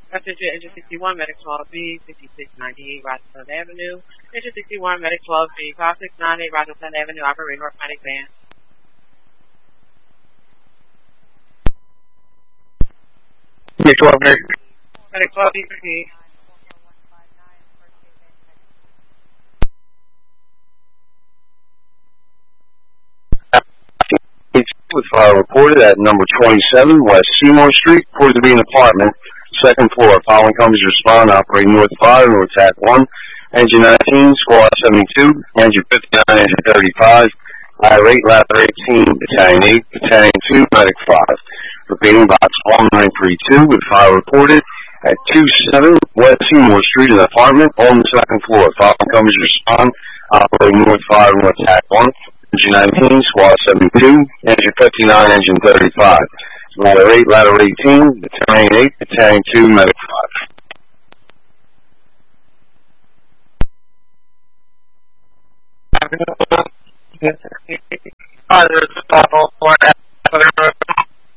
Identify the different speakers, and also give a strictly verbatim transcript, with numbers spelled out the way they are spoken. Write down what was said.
Speaker 1: Passenger Engine sixty-one, Medic twelve B, fifty-six ninety-eight, Rochester Avenue. Engine sixty-one, Medic twelve B, five six nine eight, Rochester Avenue, operating North Medic Van.
Speaker 2: Medic twelve, Medic.
Speaker 1: Medic twelve B, proceed.
Speaker 2: With fire reported at number twenty-seven West Seymour Street, reported to be an apartment, second floor. Following companies respond, operating North five, North Tack one, engine nineteen, squad seventy-two, engine fifty-nine, engine thirty-five, ladder eight, ladder eighteen, battalion eight, battalion two, medic five. Repeating, box one nine three two with fire reported at twenty-seven West Seymour Street, an apartment on the second floor. Following companies respond, operating North five, North Tack one, engine nineteen, squad seventy-two, engine fifty-nine, engine thirty-five, ladder eight, ladder eighteen, battalion eight, battalion two, medic five.
Speaker 3: Uh, there's a couple more